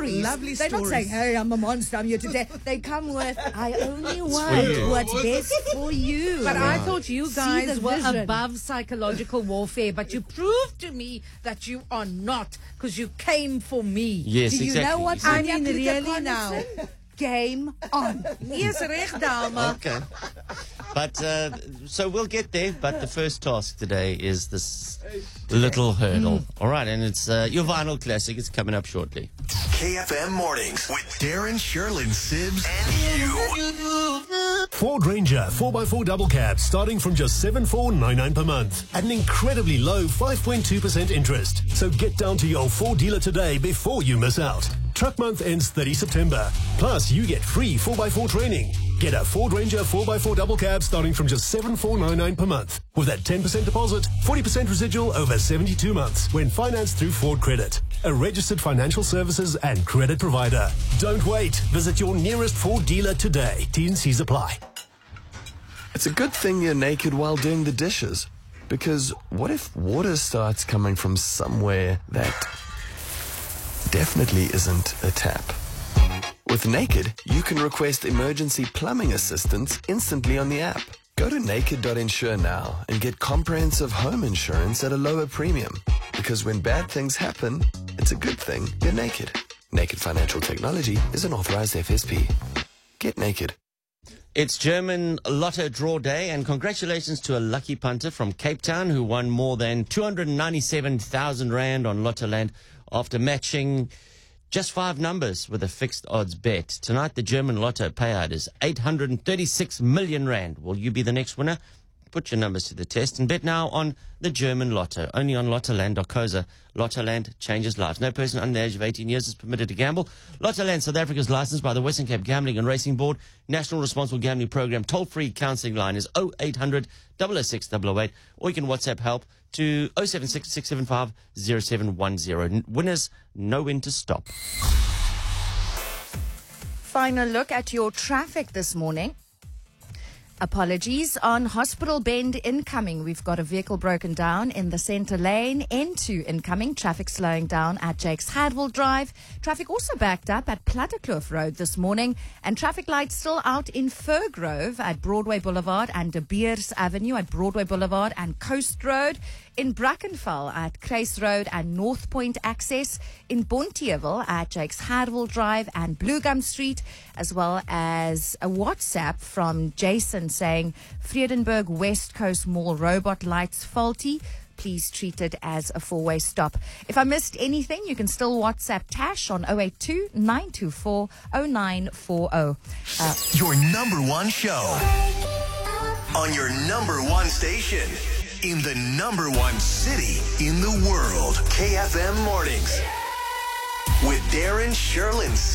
stories. Lovely They're not stories. saying, hey, I'm a monster, I'm here today. They come with, I only want what's best for you. But I thought you See guys the were vision. above psychological warfare, but you proved to me that you are not, because you came for me. Yes, Do you exactly. know what I Sonia mean, Peter really now. Connison? Game on. Yes, reg, dame. Okay. But, so we'll get there, but the first task today is this little hurdle. All right, and it's your vinyl classic. It's coming up shortly. KFM Mornings with Darren, Sherlyn, Sibbs, and you. Ford Ranger 4x4 double cab starting from just $7,499 per month at an incredibly low 5.2% interest. So get down to your Ford dealer today before you miss out. Truck month ends 30 September. Plus, you get free 4x4 training. Get a Ford Ranger 4x4 double cab starting from just $7,499 per month with a 10% deposit, 40% residual over 72 months when financed through Ford Credit, a registered financial services and credit provider. Don't wait. Visit your nearest Ford dealer today. T&Cs apply. It's a good thing you're naked while doing the dishes. Because what if water starts coming from somewhere that definitely isn't a tap? With Naked, you can request emergency plumbing assistance instantly on the app. Go to naked.insure now and get comprehensive home insurance at a lower premium. Because when bad things happen, it's a good thing you're naked. Naked Financial Technology is an authorized FSP. Get naked. It's German Lotto Draw Day, and congratulations to a lucky punter from Cape Town who won more than 297,000 Rand on Lottoland after matching just 5 numbers with a fixed odds bet. Tonight, the German Lotto payout is 836 million Rand. Will you be the next winner? Put your numbers to the test and bet now on the German Lotto. Only on Lottoland.co.za. Lottoland changes lives. No person under the age of 18 years is permitted to gamble. Lottoland, South Africa, is licensed by the Western Cape Gambling and Racing Board. National Responsible Gambling Program. Toll-free counselling line is 0800 006 008. Or you can WhatsApp help to 076 675 0710. Winners know when to stop. Final look at your traffic this morning. Apologies on Hospital Bend incoming. We've got a vehicle broken down in the centre lane. N2 incoming. Traffic slowing down at Jakes Hadwell Drive. Traffic also backed up at Plattekloof Road this morning. And traffic lights still out in Firgrove at Broadway Boulevard and De Beers Avenue at Broadway Boulevard and Coast Road. In Brackenfell at Kreis Road and North Point access. In Bonteheuwel at Jakes Hadwell Drive and Blue Gum Street. As well as a WhatsApp from Jason saying Vredenburg West Coast Mall robot lights faulty. Please treat it as a 4-way stop. If I missed anything, you can still WhatsApp Tash on 082 924 0940. Your number one show on your number one station in the number one city in the world. KFM Mornings with Darren, Sherlyn,